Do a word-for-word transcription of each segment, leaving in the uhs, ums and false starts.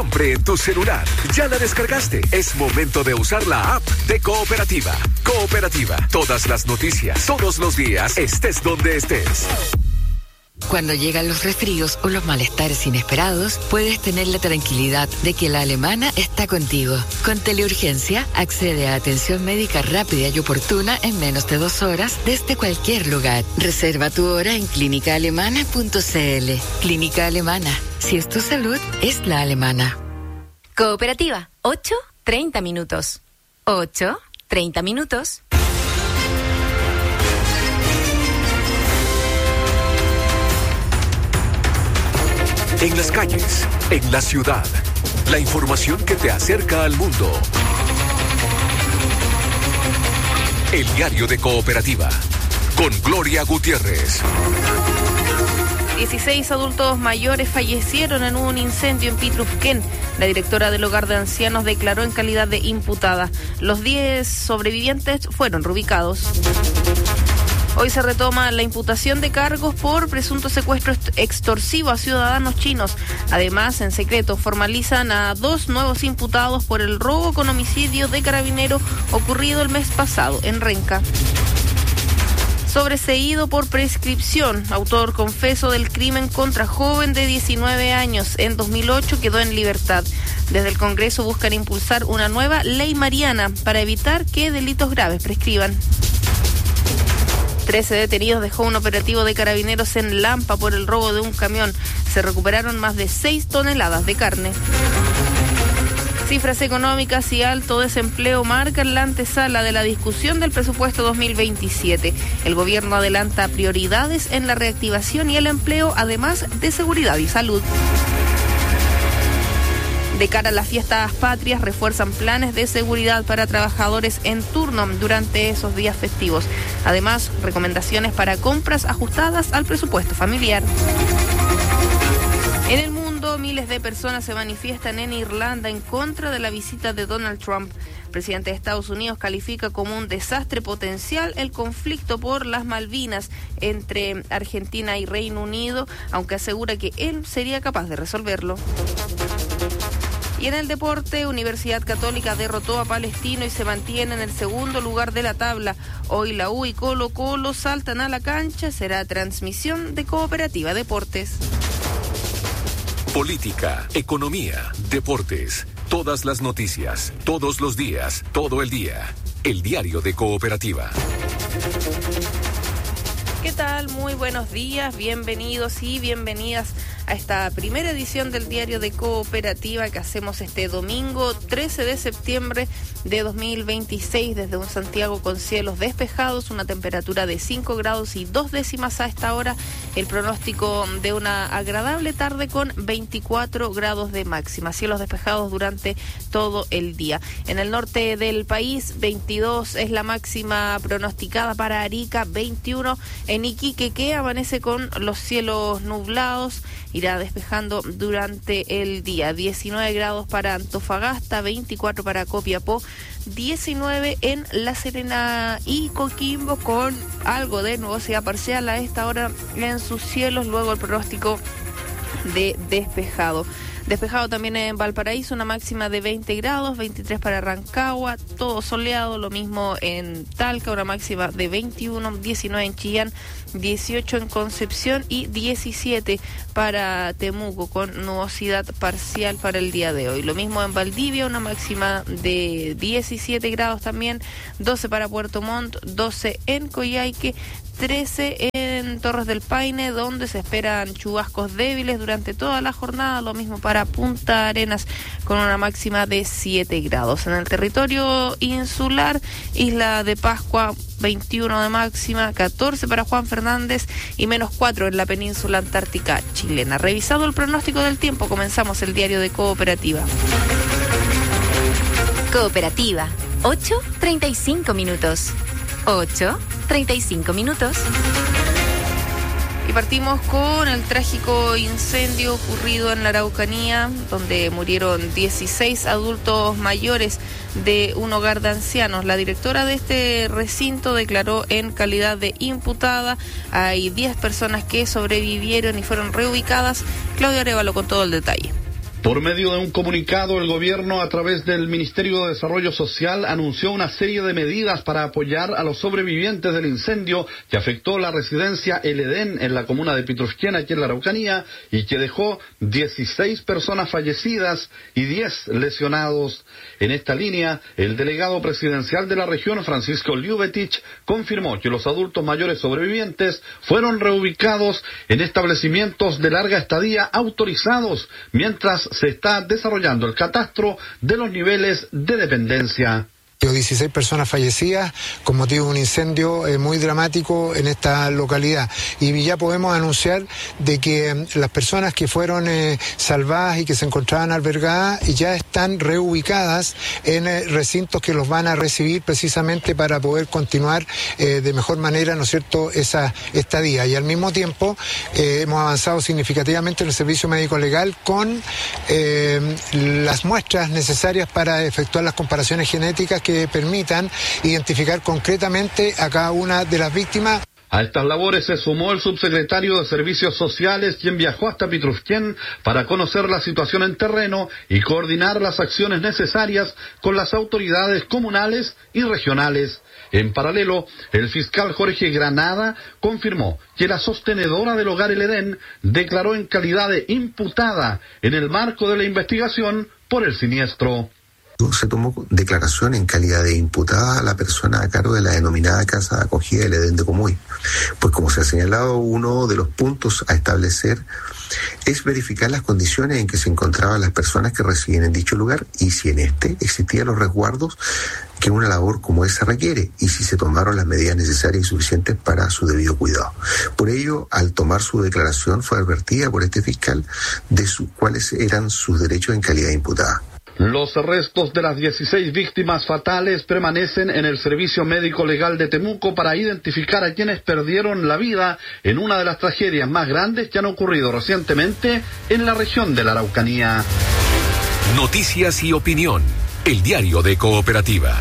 Siempre en tu celular. ¿Ya la descargaste? Es momento de usar la app de Cooperativa. Cooperativa. Todas las noticias, todos los días, estés donde estés. Cuando llegan los resfríos o los malestares inesperados, puedes tener la tranquilidad de que la Alemana está contigo. Con Teleurgencia, accede a atención médica rápida y oportuna en menos de dos horas desde cualquier lugar. Reserva tu hora en clínica alemana punto c l. Clínica Alemana. Si es tu salud, es la alemana. Cooperativa, ocho, treinta minutos. ocho, treinta minutos. En las calles, en la ciudad, la información que te acerca al mundo. El diario de Cooperativa, con Gloria Gutiérrez. dieciséis adultos mayores fallecieron en un incendio en Pitrufquén. La directora del hogar de ancianos declaró en calidad de imputada. Los diez sobrevivientes fueron reubicados. Hoy se retoma la imputación de cargos por presunto secuestro extorsivo a ciudadanos chinos. Además, en secreto, formalizan a dos nuevos imputados por el robo con homicidio de carabinero ocurrido el mes pasado en Renca. Sobreseído por prescripción, autor confeso del crimen contra joven de diecinueve años. En dos mil ocho quedó en libertad. Desde el Congreso buscan impulsar una nueva ley mariana para evitar que delitos graves prescriban. trece detenidos dejó un operativo de carabineros en Lampa por el robo de un camión. Se recuperaron más de seis toneladas de carne. Cifras económicas y alto desempleo marcan la antesala de la discusión del presupuesto dos mil veintisiete. El gobierno adelanta prioridades en la reactivación y el empleo, además de seguridad y salud. De cara a las fiestas patrias, refuerzan planes de seguridad para trabajadores en turno durante esos días festivos. Además, recomendaciones para compras ajustadas al presupuesto familiar. En el mundo, miles de personas se manifiestan en Irlanda en contra de la visita de Donald Trump. El presidente de Estados Unidos califica como un desastre potencial el conflicto por las Malvinas entre Argentina y Reino Unido, aunque asegura que él sería capaz de resolverlo. Y en el deporte, Universidad Católica derrotó a Palestino y se mantiene en el segundo lugar de la tabla. Hoy la U y Colo Colo saltan a la cancha. Será transmisión de Cooperativa Deportes. Política, economía, deportes, todas las noticias, todos los días, todo el día. El diario de Cooperativa. ¿Qué tal? Muy buenos días, bienvenidos y bienvenidas a esta primera edición del diario de Cooperativa que hacemos este domingo trece de septiembre de dos mil veintiséis desde un Santiago con cielos despejados, una temperatura de cinco grados y dos décimas a esta hora, el pronóstico de una agradable tarde con veinticuatro grados de máxima, cielos despejados durante todo el día. En el norte del país, veintidós es la máxima pronosticada para Arica, veintiuno en Iquique, que amanece con los cielos nublados, irá despejando durante el día. diecinueve grados para Antofagasta, veinticuatro para Copiapó, diecinueve en La Serena y Coquimbo, con algo de nubosidad parcial a esta hora en sus cielos, luego el pronóstico de despejado. Despejado también en Valparaíso, una máxima de veinte grados, veintitrés para Rancagua, todo soleado, lo mismo en Talca, una máxima de veintiuno, diecinueve en Chillán, dieciocho en Concepción y diecisiete para Temuco, con nubosidad parcial para el día de hoy. Lo mismo en Valdivia, una máxima de diecisiete grados también, doce para Puerto Montt, doce en Coyhaique, trece en Torres del Paine, donde se esperan chubascos débiles durante toda la jornada, lo mismo para Punta Arenas, con una máxima de siete grados. En el territorio insular, Isla de Pascua, veintiuno de máxima, catorce para Juan Fernández y menos cuatro en la península antártica chilena. Revisado el pronóstico del tiempo, comenzamos el diario de Cooperativa. Cooperativa, ocho treinta y cinco minutos. ocho treinta y cinco minutos. Y partimos con el trágico incendio ocurrido en la Araucanía, donde murieron dieciséis adultos mayores de un hogar de ancianos. La directora de este recinto declaró en calidad de imputada. Hay diez personas que sobrevivieron y fueron reubicadas. Claudia Arévalo con todo el detalle. Por medio de un comunicado, el gobierno, a través del Ministerio de Desarrollo Social, anunció una serie de medidas para apoyar a los sobrevivientes del incendio que afectó la residencia El Edén en la comuna de Pitrufquén, aquí en la Araucanía, y que dejó dieciséis personas fallecidas y diez lesionados. En esta línea, el delegado presidencial de la región, Francisco Liubetich, confirmó que los adultos mayores sobrevivientes fueron reubicados en establecimientos de larga estadía autorizados, mientras se está desarrollando el catastro de los niveles de dependencia. dieciséis personas fallecidas con motivo de un incendio eh, muy dramático en esta localidad. Y ya podemos anunciar de que eh, las personas que fueron eh, salvadas y que se encontraban albergadas ya están reubicadas en eh, recintos que los van a recibir precisamente para poder continuar eh, de mejor manera, ¿no es cierto?, esa estadía. Y al mismo tiempo eh, hemos avanzado significativamente en el servicio médico legal con eh, las muestras necesarias para efectuar las comparaciones genéticas que que permitan identificar concretamente a cada una de las víctimas. A estas labores se sumó el subsecretario de Servicios Sociales, quien viajó hasta Pitrufquén para conocer la situación en terreno y coordinar las acciones necesarias con las autoridades comunales y regionales. En paralelo, el fiscal Jorge Granada confirmó que la sostenedora del hogar El Edén declaró en calidad de imputada en el marco de la investigación por el siniestro. Se tomó declaración en calidad de imputada a la persona a cargo de la denominada casa de acogida del Edén de Comuy. Pues como se ha señalado, uno de los puntos a establecer es verificar las condiciones en que se encontraban las personas que residen en dicho lugar y si en este existían los resguardos que una labor como esa requiere y si se tomaron las medidas necesarias y suficientes para su debido cuidado. Por ello, al tomar su declaración fue advertida por este fiscal de su, cuáles eran sus derechos en calidad de imputada. Los restos de las dieciséis víctimas fatales permanecen en el Servicio Médico Legal de Temuco para identificar a quienes perdieron la vida en una de las tragedias más grandes que han ocurrido recientemente en la región de la Araucanía. Noticias y opinión. El diario de Cooperativa.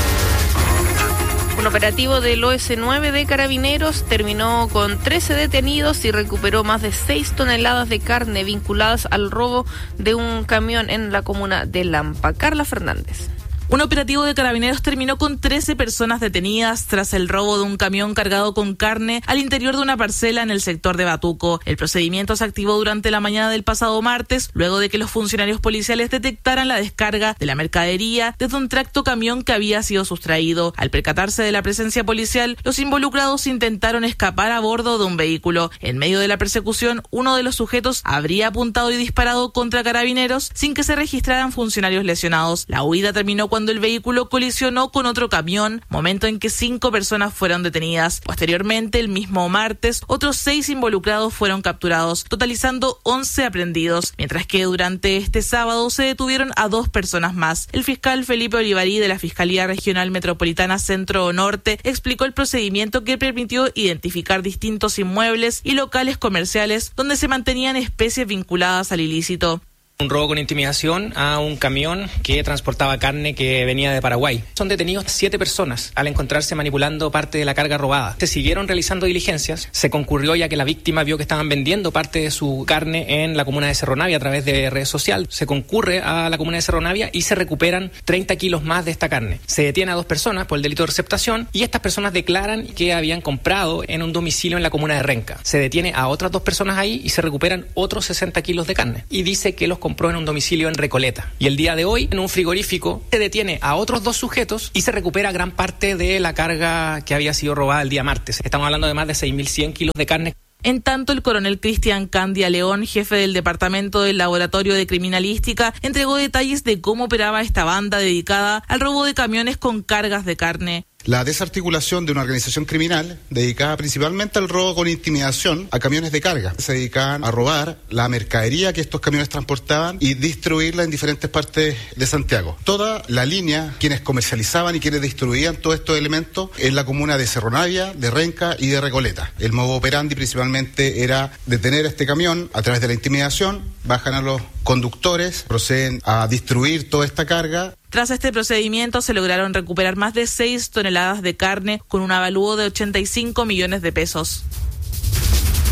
Un operativo del O S nueve de Carabineros terminó con trece detenidos y recuperó más de seis toneladas de carne vinculadas al robo de un camión en la comuna de Lampa. Carla Fernández. Un operativo de Carabineros terminó con trece personas detenidas tras el robo de un camión cargado con carne al interior de una parcela en el sector de Batuco. El procedimiento se activó durante la mañana del pasado martes, luego de que los funcionarios policiales detectaran la descarga de la mercadería desde un tracto camión que había sido sustraído. Al percatarse de la presencia policial, los involucrados intentaron escapar a bordo de un vehículo. En medio de la persecución, uno de los sujetos habría apuntado y disparado contra Carabineros sin que se registraran funcionarios lesionados. La huida terminó cuando el vehículo colisionó con otro camión, momento en que cinco personas fueron detenidas. Posteriormente, el mismo martes, otros seis involucrados fueron capturados, totalizando once aprehendidos, mientras que durante este sábado se detuvieron a dos personas más. El fiscal Felipe Olivarí de la Fiscalía Regional Metropolitana Centro Norte explicó el procedimiento que permitió identificar distintos inmuebles y locales comerciales donde se mantenían especies vinculadas al ilícito. Un robo con intimidación a un camión que transportaba carne que venía de Paraguay. Son detenidos siete personas al encontrarse manipulando parte de la carga robada. Se siguieron realizando diligencias. Se concurrió ya que la víctima vio que estaban vendiendo parte de su carne en la comuna de Cerro Navia a través de redes sociales. Se concurre a la comuna de Cerro Navia y se recuperan treinta kilos más de esta carne. Se detiene a dos personas por el delito de receptación y estas personas declaran que habían comprado en un domicilio en la comuna de Renca. Se detiene a otras dos personas ahí y se recuperan otros sesenta kilos de carne. Y dice que los compró en un domicilio en Recoleta. Y el día de hoy, en un frigorífico, se detiene a otros dos sujetos y se recupera gran parte de la carga que había sido robada el día martes. Estamos hablando de más de seis mil cien kilos de carne. En tanto, el coronel Cristian Candia León, jefe del Departamento del Laboratorio de Criminalística, entregó detalles de cómo operaba esta banda dedicada al robo de camiones con cargas de carne. La desarticulación de una organización criminal dedicada principalmente al robo con intimidación a camiones de carga. Se dedicaban a robar la mercadería que estos camiones transportaban y distribuirla en diferentes partes de Santiago. Toda la línea, quienes comercializaban y quienes distribuían todos estos elementos, en la comuna de Cerro Navia, de Renca y de Recoleta. El modo operandi principalmente era detener a este camión a través de la intimidación, bajan a los conductores, proceden a distribuir toda esta carga. Tras este procedimiento se lograron recuperar más de seis toneladas de carne con un avalúo de ochenta y cinco millones de pesos.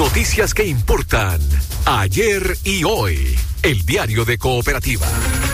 Noticias que importan ayer y hoy. El diario de Cooperativa.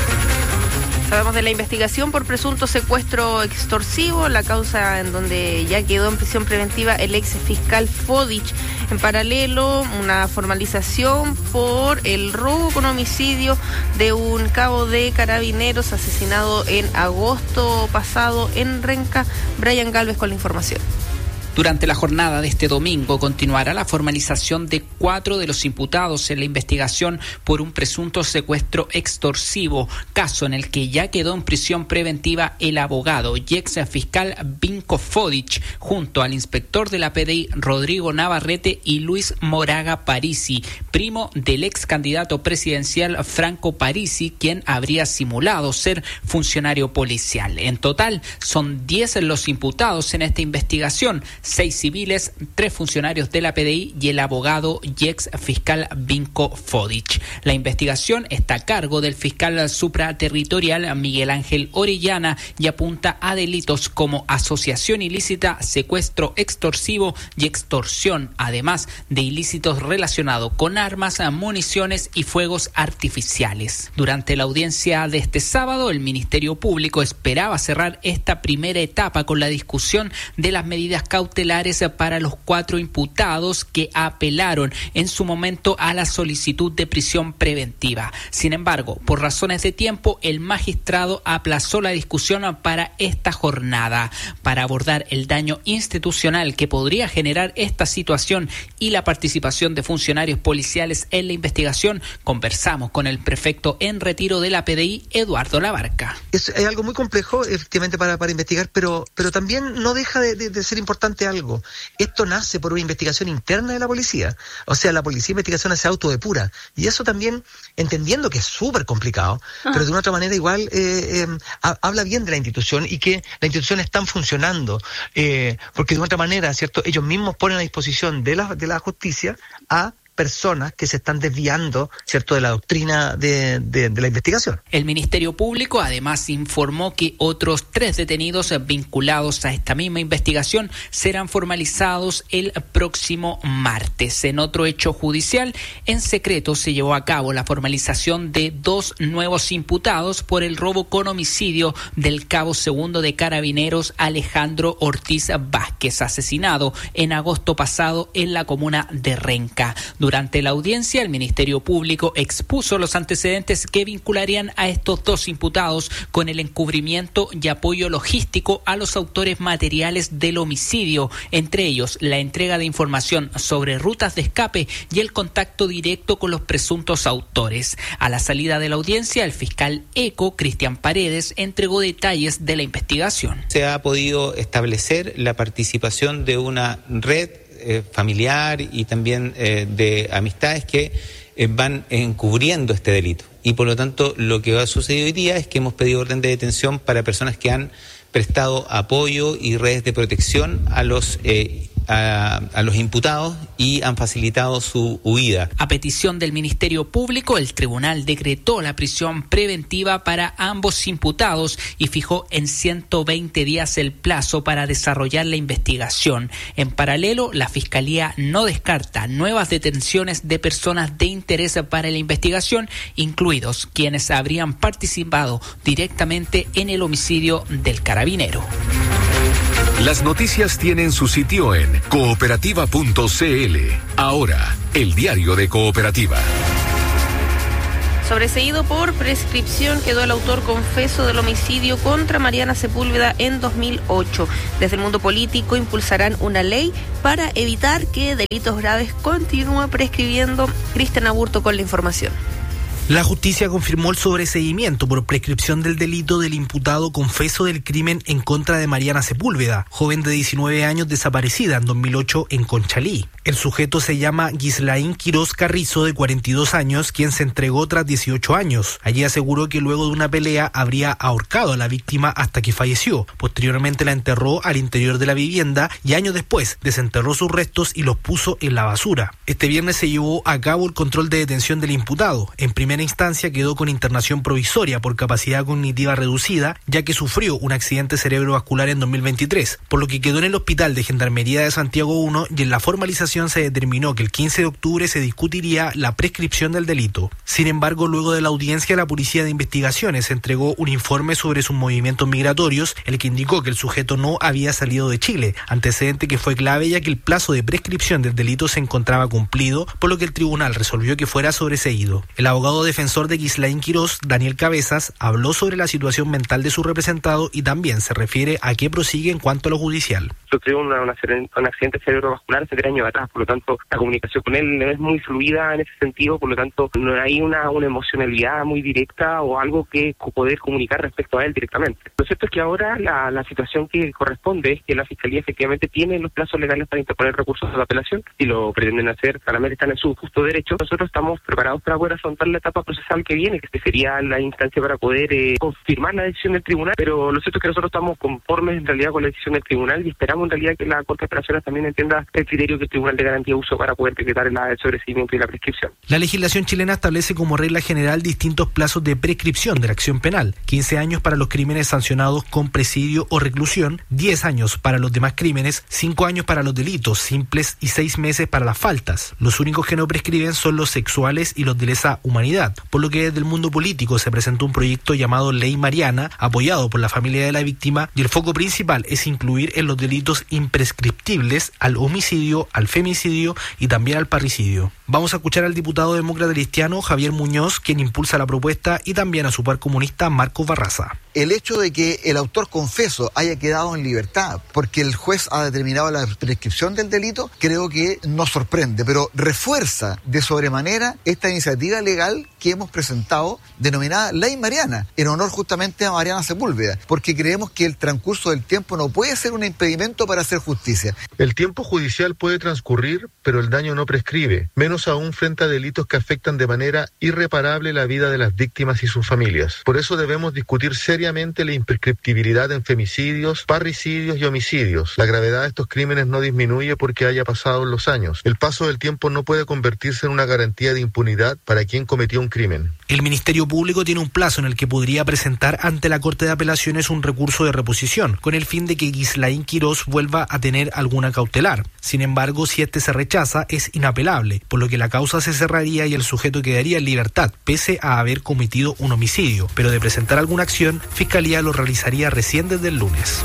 Sabemos de la investigación por presunto secuestro extorsivo, la causa en donde ya quedó en prisión preventiva el ex fiscal Fodich. En paralelo, una formalización por el robo con homicidio de un cabo de carabineros asesinado en agosto pasado en Renca. Brian Galvez con la información. Durante la jornada de este domingo continuará la formalización de cuatro de los imputados en la investigación por un presunto secuestro extorsivo, caso en el que ya quedó en prisión preventiva el abogado y ex fiscal Vinko Fodich, junto al inspector de la P D I Rodrigo Navarrete y Luis Moraga Parisi, primo del ex candidato presidencial Franco Parisi, quien habría simulado ser funcionario policial. En total, son diez los imputados en esta investigación, seis civiles, tres funcionarios de la P D I y el abogado y ex fiscal Vinko Fodich. La investigación está a cargo del fiscal supraterritorial Miguel Ángel Orellana y apunta a delitos como asociación ilícita, secuestro extorsivo y extorsión, además de ilícitos relacionados con armas, municiones y fuegos artificiales. Durante la audiencia de este sábado, el Ministerio Público esperaba cerrar esta primera etapa con la discusión de las medidas cautelares para los cuatro imputados que apelaron en su momento a la solicitud de prisión preventiva. Sin embargo, por razones de tiempo, el magistrado aplazó la discusión para esta jornada. Para abordar el daño institucional que podría generar esta situación y la participación de funcionarios policiales en la investigación, conversamos con el prefecto en retiro de la P D I, Eduardo Labarca. Es, es algo muy complejo, efectivamente, para, para investigar, pero, pero también no deja de, de, de ser importante algo. Esto nace por una investigación interna de la policía. O sea, la policía de investigación se autodepura. Y eso también, entendiendo que es súper complicado, ah. pero de una otra manera igual eh, eh, habla bien de la institución y que las instituciones están funcionando. Eh, porque de una otra manera, ¿cierto? Ellos mismos ponen a disposición de la, de la justicia a personas que se están desviando, ¿cierto?, de la doctrina de, de, de la investigación. El Ministerio Público además informó que otros tres detenidos vinculados a esta misma investigación serán formalizados el próximo martes. En otro hecho judicial, en secreto se llevó a cabo la formalización de dos nuevos imputados por el robo con homicidio del cabo segundo de Carabineros Alejandro Ortiz Vázquez, asesinado en agosto pasado en la comuna de Renca. Durante la audiencia, el Ministerio Público expuso los antecedentes que vincularían a estos dos imputados con el encubrimiento y apoyo logístico a los autores materiales del homicidio, entre ellos la entrega de información sobre rutas de escape y el contacto directo con los presuntos autores. A la salida de la audiencia, el fiscal ECO, Cristian Paredes, entregó detalles de la investigación. Se ha podido establecer la participación de una red Eh, familiar y también eh, de amistades que eh, van encubriendo este delito. Y por lo tanto, lo que ha sucedido hoy día es que hemos pedido orden de detención para personas que han prestado apoyo y redes de protección a los eh, A, a los imputados y han facilitado su huida. A petición del Ministerio Público, el tribunal decretó la prisión preventiva para ambos imputados y fijó en ciento veinte días el plazo para desarrollar la investigación. En paralelo, la Fiscalía no descarta nuevas detenciones de personas de interés para la investigación, incluidos quienes habrían participado directamente en el homicidio del carabinero. Las noticias tienen su sitio en cooperativa punto c l. Ahora, el diario de Cooperativa. Sobreseído por prescripción quedó el autor confeso del homicidio contra Mariana Sepúlveda en dos mil ocho. Desde el mundo político impulsarán una ley para evitar que delitos graves continúen prescribiendo. Cristian Aburto con la información. La justicia confirmó el sobreseimiento por prescripción del delito del imputado confeso del crimen en contra de Mariana Sepúlveda, joven de diecinueve años desaparecida en dos mil ocho en Conchalí. El sujeto se llama Gislaín Quiroz Carrizo, de cuarenta y dos años, quien se entregó tras dieciocho años. Allí aseguró que luego de una pelea habría ahorcado a la víctima hasta que falleció. Posteriormente la enterró al interior de la vivienda y años después desenterró sus restos y los puso en la basura. Este viernes se llevó a cabo el control de detención del imputado. En primera primera instancia quedó con internación provisoria por capacidad cognitiva reducida, ya que sufrió un accidente cerebrovascular en dos mil veintitrés, por lo que quedó en el Hospital de Gendarmería de Santiago uno, y en la formalización se determinó que el quince de octubre se discutiría la prescripción del delito. Sin embargo, luego de la audiencia, la Policía de Investigaciones entregó un informe sobre sus movimientos migratorios, el que indicó que el sujeto no había salido de Chile, antecedente que fue clave ya que el plazo de prescripción del delito se encontraba cumplido, por lo que el tribunal resolvió que fuera sobreseído. El abogado defensor de Ghislain Quirós, Daniel Cabezas, habló sobre la situación mental de su representado y también se refiere a qué prosigue en cuanto a lo judicial. Sufrió una, una, un accidente cerebrovascular hace tres años atrás, por lo tanto la comunicación con él es muy fluida en ese sentido, por lo tanto no hay una, una emocionalidad muy directa o algo que poder comunicar respecto a él directamente. Lo cierto es que ahora la, la situación que corresponde es que la Fiscalía efectivamente tiene los plazos legales para interponer recursos de apelación y lo pretenden hacer, claramente están en su justo derecho. Nosotros estamos preparados para poder afrontar la etapa procesal que viene, que sería la instancia para poder eh, confirmar la decisión del tribunal, pero lo cierto es que nosotros estamos conformes en realidad con la decisión del tribunal y esperamos en realidad que la Corte de Apelaciones también entienda el criterio que el Tribunal de Garantía uso para poder decretar el sobreseimiento y la prescripción. La legislación chilena establece como regla general distintos plazos de prescripción de la acción penal: quince años para los crímenes sancionados con presidio o reclusión, diez años para los demás crímenes, cinco años para los delitos simples y seis meses para las faltas. Los únicos que no prescriben son los sexuales y los de lesa humanidad, por lo que desde el mundo político se presentó un proyecto llamado Ley Mariana, apoyado por la familia de la víctima, y el foco principal es incluir en los delitos imprescriptibles al homicidio, al femicidio y también al parricidio. Vamos a escuchar al diputado demócrata cristiano Javier Muñoz, quien impulsa la propuesta, y también a su par comunista Marcos Barraza. El hecho de que el autor confeso haya quedado en libertad porque el juez ha determinado la prescripción del delito, creo que nos sorprende, pero refuerza de sobremanera esta iniciativa legal que hemos presentado, denominada Ley Mariana, en honor justamente a Mariana Sepúlveda, porque creemos que el transcurso del tiempo no puede ser un impedimento para hacer justicia. El tiempo judicial puede transcurrir, pero el daño no prescribe, menos aún frente a delitos que afectan de manera irreparable la vida de las víctimas y sus familias. Por eso debemos discutir seriamente la imprescriptibilidad en femicidios, parricidios y homicidios. La gravedad de estos crímenes no disminuye porque haya pasado los años. El paso del tiempo no puede convertirse en una garantía de impunidad para quien cometió un crimen. El Ministerio Público tiene un plazo en el que podría presentar ante la Corte de Apelaciones un recurso de reposición, con el fin de que Ghislain Quirós vuelva a tener alguna cautelar. Sin embargo, si este se rechaza, es inapelable, por lo que la causa se cerraría y el sujeto quedaría en libertad, pese a haber cometido un homicidio. Pero de presentar alguna acción, Fiscalía lo realizaría recién desde el lunes.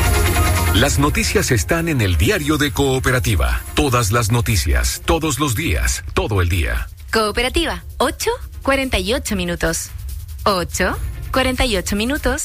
Las noticias están en el diario de Cooperativa. Todas las noticias, todos los días, todo el día. Cooperativa, ocho cuarenta y ocho minutos. ocho cuarenta y ocho minutos.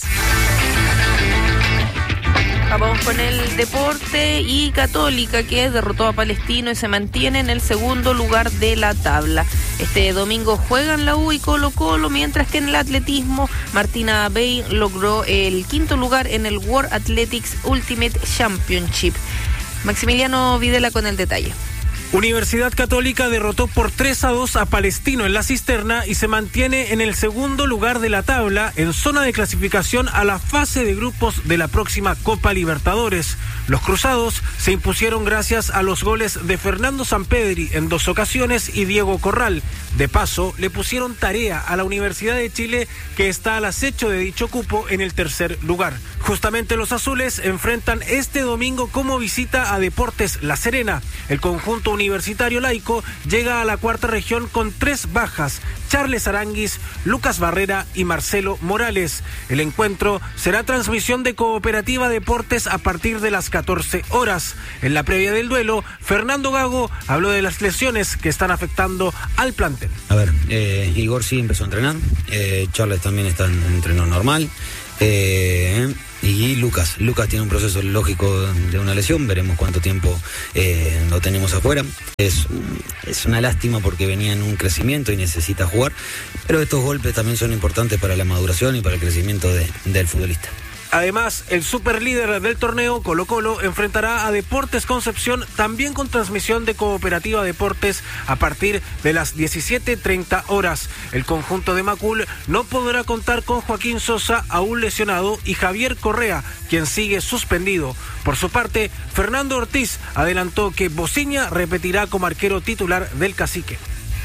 Vamos con el deporte y Católica, que derrotó a Palestino y se mantiene en el segundo lugar de la tabla. Este domingo juegan la U y Colo Colo, mientras que en el atletismo Martina Bay logró el quinto lugar en el World Athletics Ultimate Championship. Maximiliano Videla con el detalle. Universidad Católica derrotó por tres a dos a Palestino en la Cisterna y se mantiene en el segundo lugar de la tabla en zona de clasificación a la fase de grupos de la próxima Copa Libertadores. Los cruzados se impusieron gracias a los goles de Fernando Sampedri en dos ocasiones y Diego Corral. De paso, le pusieron tarea a la Universidad de Chile, que está al acecho de dicho cupo en el tercer lugar. Justamente los azules enfrentan este domingo como visita a Deportes La Serena. El conjunto universitario laico llega a la cuarta región con tres bajas: Charles Aranguis, Lucas Barrera y Marcelo Morales. El encuentro será transmisión de Cooperativa Deportes a partir de las catorce horas. En la previa del duelo, Fernando Gago habló de las lesiones que están afectando al plantel. A ver, eh, Igor sí empezó a entrenar, eh, Charles también está en entreno normal, eh, y Lucas, Lucas tiene un proceso lógico de una lesión, veremos cuánto tiempo eh, lo tenemos afuera. Es, es una lástima porque venía en un crecimiento y necesita jugar, pero estos golpes también son importantes para la maduración y para el crecimiento de, del futbolista. Además, el superlíder del torneo, Colo Colo, enfrentará a Deportes Concepción, también con transmisión de Cooperativa Deportes a partir de las diecisiete treinta horas. El conjunto de Macul no podrá contar con Joaquín Sosa, aún lesionado, y Javier Correa, quien sigue suspendido. Por su parte, Fernando Ortiz adelantó que Bociña repetirá como arquero titular del Cacique.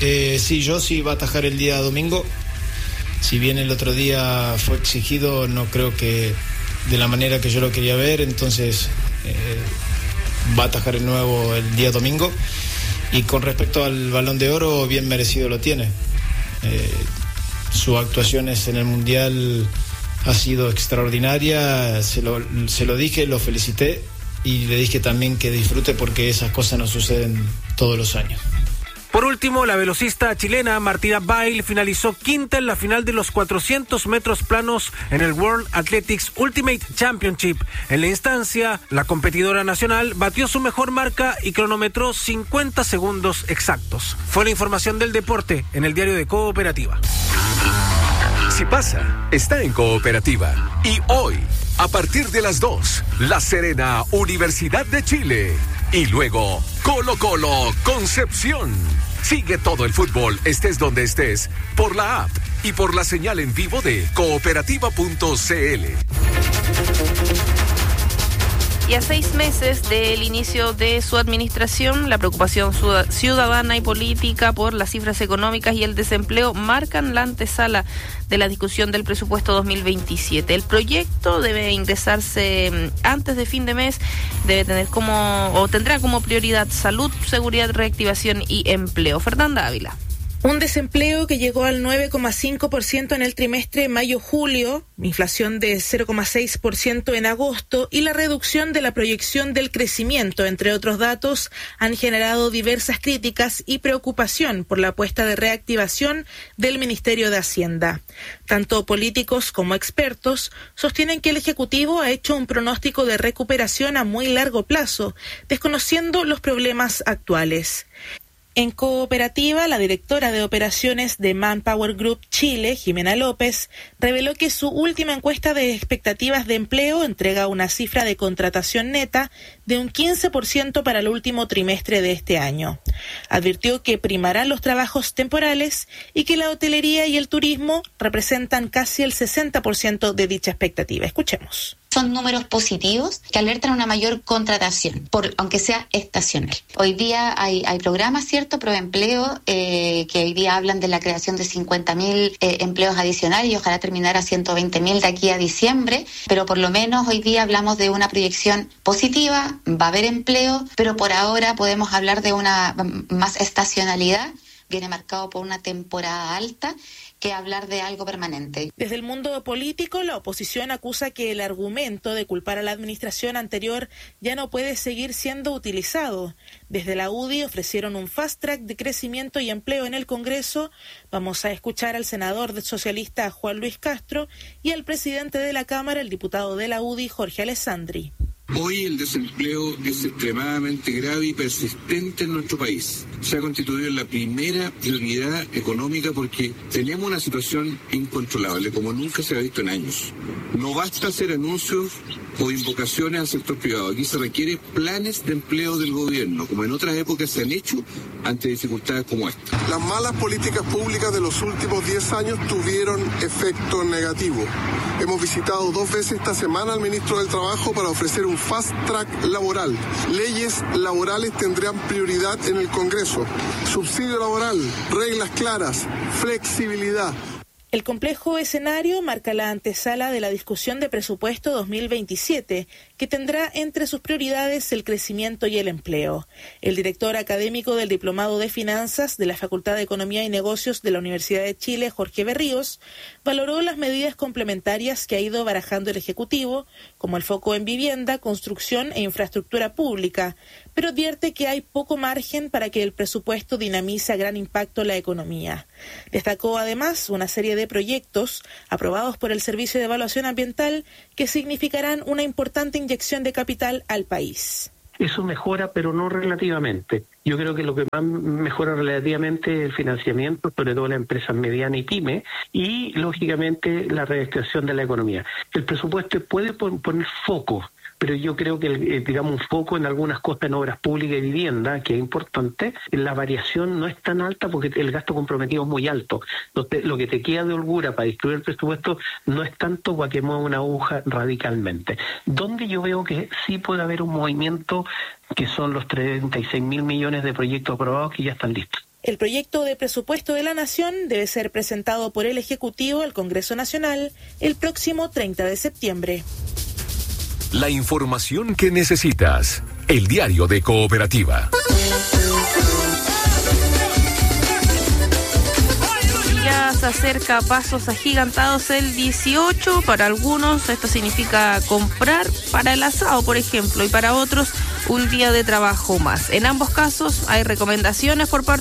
Eh, sí, yo sí va a atajar el día domingo. Si bien el otro día fue exigido, no creo que de la manera que yo lo quería ver, entonces eh, va a atajar el nuevo el día domingo. Y con respecto al Balón de Oro, bien merecido lo tiene. Eh, sus actuaciones en el Mundial ha sido extraordinaria, se lo, se lo dije, lo felicité y le dije también que disfrute porque esas cosas no suceden todos los años. Por último, la velocista chilena Martina Bail finalizó quinta en la final de los cuatrocientos metros planos en el World Athletics Ultimate Championship. En la instancia, la competidora nacional batió su mejor marca y cronometró cincuenta segundos exactos. Fue la información del deporte en el diario de Cooperativa. Si pasa, está en Cooperativa. Y hoy, a partir de las dos, La Serena, Universidad de Chile. Y luego, Colo Colo, Concepción. Sigue todo el fútbol, estés donde estés, por la app y por la señal en vivo de cooperativa punto c l. Y a seis meses del inicio de su administración, la preocupación ciudadana y política por las cifras económicas y el desempleo marcan la antesala de la discusión del presupuesto dos mil veintisiete. El proyecto debe ingresarse antes de fin de mes, debe tener como, o tendrá como prioridad salud, seguridad, reactivación y empleo. Fernanda Ávila. Un desempleo que llegó al nueve coma cinco por ciento en el trimestre mayo-julio, inflación de cero coma seis por ciento en agosto y la reducción de la proyección del crecimiento, entre otros datos, han generado diversas críticas y preocupación por la apuesta de reactivación del Ministerio de Hacienda. Tanto políticos como expertos sostienen que el Ejecutivo ha hecho un pronóstico de recuperación a muy largo plazo, desconociendo los problemas actuales. En Cooperativa, la directora de operaciones de Manpower Group Chile, Jimena López, reveló que su última encuesta de expectativas de empleo entrega una cifra de contratación neta de un quince por ciento para el último trimestre de este año. Advirtió que primarán los trabajos temporales y que la hotelería y el turismo representan casi el sesenta por ciento de dicha expectativa. Escuchemos. Son números positivos que alertan una mayor contratación, por aunque sea estacional. Hoy día hay, hay programas, ¿cierto? Proempleo, eh, que hoy día hablan de la creación de cincuenta mil eh, empleos adicionales y ojalá terminar a ciento veinte mil de aquí a diciembre, pero por lo menos hoy día hablamos de una proyección positiva, va a haber empleo, pero por ahora podemos hablar de una más estacionalidad, viene marcado por una temporada alta, que hablar de algo permanente. Desde el mundo político, la oposición acusa que el argumento de culpar a la administración anterior ya no puede seguir siendo utilizado. Desde la U D I ofrecieron un fast track de crecimiento y empleo en el Congreso. Vamos a escuchar al senador socialista Juan Luis Castro y al presidente de la Cámara, el diputado de la U D I, Jorge Alessandri. Hoy el desempleo es extremadamente grave y persistente en nuestro país. Se ha constituido en la primera prioridad económica porque tenemos una situación incontrolable como nunca se ha visto en años. No basta hacer anuncios o invocaciones al sector privado. Aquí se requiere planes de empleo del gobierno, como en otras épocas se han hecho ante dificultades como esta. Las malas políticas públicas de los últimos diez años tuvieron efecto negativo. Hemos visitado dos veces esta semana al ministro del Trabajo para ofrecer un fast track laboral. Leyes laborales tendrán prioridad en el Congreso. Subsidio laboral, reglas claras, flexibilidad. El complejo escenario marca la antesala de la discusión de presupuesto dos mil veintisiete, que tendrá entre sus prioridades el crecimiento y el empleo. El director académico del Diplomado de Finanzas de la Facultad de Economía y Negocios de la Universidad de Chile, Jorge Berríos, valoró las medidas complementarias que ha ido barajando el Ejecutivo, como el foco en vivienda, construcción e infraestructura pública, pero advierte que hay poco margen para que el presupuesto dinamice a gran impacto la economía. Destacó además una serie de proyectos aprobados por el Servicio de Evaluación Ambiental que significarán una importante inyección de capital al país. Eso mejora, pero no relativamente. Yo creo que lo que más mejora relativamente es el financiamiento, sobre todo las empresas medianas y pymes, y lógicamente la reactivación de la economía. El presupuesto puede poner foco, pero yo creo que, el, digamos, un foco en algunas cosas en obras públicas y vivienda, que es importante, la variación no es tan alta porque el gasto comprometido es muy alto. Entonces, lo que te queda de holgura para distribuir el presupuesto no es tanto para que mueva una aguja radicalmente. Donde yo veo que sí puede haber un movimiento, que son los treinta y seis mil millones de proyectos aprobados que ya están listos. El proyecto de presupuesto de la Nación debe ser presentado por el Ejecutivo al Congreso Nacional el próximo treinta de septiembre. La información que necesitas. El diario de Cooperativa. Ya se acerca a pasos agigantados el dieciocho. Para algunos esto significa comprar para el asado, por ejemplo, y para otros un día de trabajo más. En ambos casos hay recomendaciones por parte